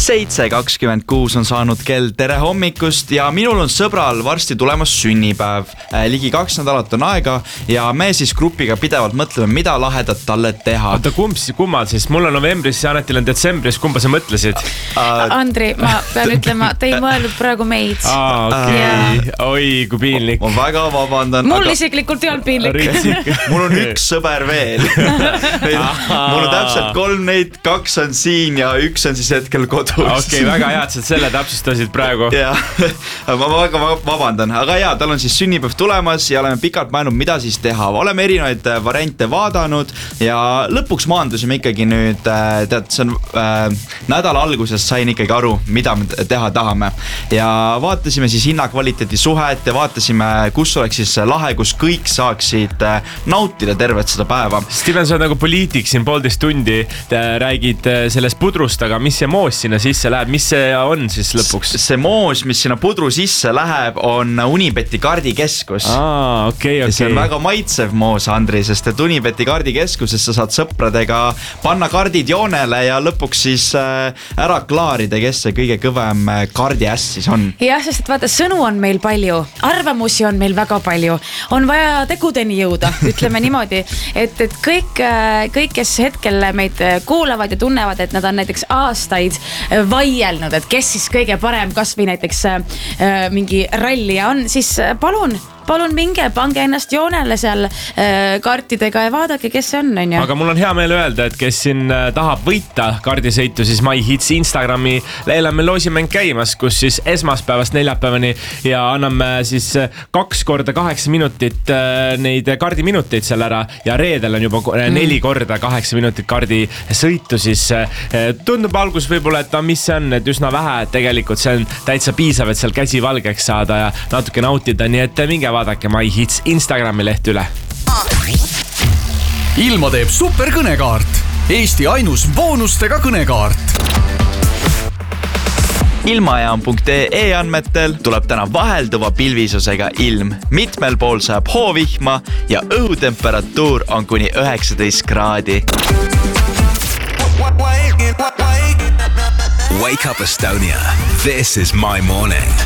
7:26 on saanud kell, tere hommikust ja minul on sõbral varsti tulemas sünnipäev. Ligi 2 nädalat on aega ja me siis grupiga pidevalt mõtleme, mida lahedat talle teha. Oota, kummal siis? Mul on novembris ja Anetil on detsembris, kumba sa mõtlesid? Andri, ma pean ütlema, te ei mõelnud praegu meid. Okei. Oi, kui piinlik. Ma väga vabandan. Mul isiklikult ei olnud piinlik. Mul on üks sõber veel. Mul on täpselt 3 neid, 2 on siin ja 1 on siis hetkel kodus. Okei, väga hea, et sa selle täpsustasid praegu. Ja, ma väga vabandan, aga jaa, tal on siis sünnipäev tulemas ja oleme pikalt mõelnud, mida siis teha. Oleme erinevaid variante vaadanud ja lõpuks maandusime ikkagi nüüd, tead, see on nädala alguses sain ikkagi aru, mida me teha tahame. Ja vaatasime siis hinnakvaliteedi suhet ja vaatasime, kus oleks siis lahe, kus kõik saaksid nautida tervet seda päeva. Steven, sa oled nagu poliitik siin 1,5 tundi, räägid sellest pudrust, aga mis see moos sinna sisse läheb, mis see on siis lõpuks? See moos, mis sinna pudru sisse läheb, on Unibeti kardikeskus. Okay. See on väga maitsev moos, Andri, sest et Unibeti kardikeskuses sa saad sõpradega panna kardid joonele ja lõpuks siis ära klaarida, kes see kõige kõvem kardiäss siis on. Jah, sest et vaata, sõnu on meil palju, arvamusi on meil väga palju, on vaja tegudeni jõuda, ütleme niimoodi, et kõik, kes hetkel meid kuulavad ja tunnevad, et nad on näiteks aastaid vaielnud, et kes siis kõige parem, kas või näiteks mingi rallija on, siis palun minge, pange ennast joonele seal kaartidega ja vaadake, kes see on. Aga mul on hea meel öelda, et kes siin tahab võita kardisõitu, siis MyHits Instagrami lehel on meil loosimäng käimas, kus siis esmaspäevast neljapäevani ja anname siis 2 korda 8 minutit neid kardiminuteid seal ära ja reedel on juba 4 korda 8 minutit kardisõitu, siis tundub algus võib-olla, et mis see on, et üsna vähe, et tegelikult see on täitsa piisav, et seal käsi valgeks saada ja natuke nautida, nii et minge vaadake MyHits Instagrami leht üle. Ilma teeb super kõnekaart. Eesti ainus boonustega kõnekaart. Ilmajaam.ee andmetel tuleb täna vahelduva pilvisusega ilm. Mitmel pool saab hoovihma ja õhutemperatuur on kuni 19 kraadi. Wake up Estonia. This is my morning.